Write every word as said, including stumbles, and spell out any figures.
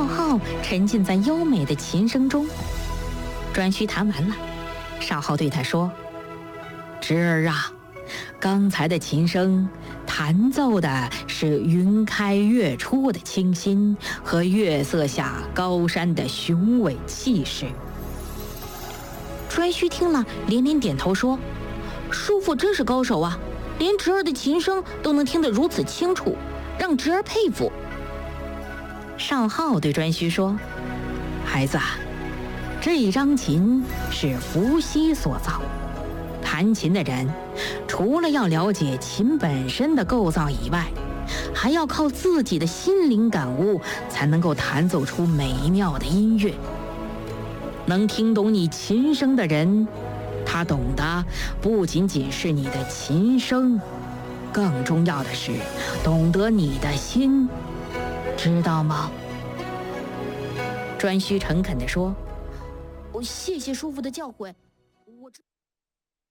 少昊沉浸在优美的琴声中。颛顼弹完了，少昊对他说：“侄儿啊，刚才的琴声弹奏的是云开月出的清新和月色下高山的雄伟气势。”颛顼听了连连点头说：“叔父真是高手啊，连侄儿的琴声都能听得如此清楚，让侄儿佩服。”少昊对颛顼说：“孩子啊，这张琴是伏羲所造，弹琴的人除了要了解琴本身的构造以外，还要靠自己的心灵感悟，才能够弹奏出美妙的音乐。能听懂你琴声的人，他懂的不仅仅是你的琴声，更重要的是懂得你的心，知道吗？”颛顼诚恳地说：“谢谢叔父的教诲，我知。”